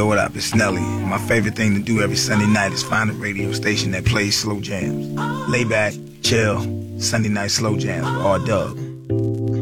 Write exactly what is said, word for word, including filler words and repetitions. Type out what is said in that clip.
Yo, what up? It's Nelly. My favorite thing to do every Sunday night is find a radio station that plays slow jams. Lay back, chill, Sunday night slow jams with R Dub.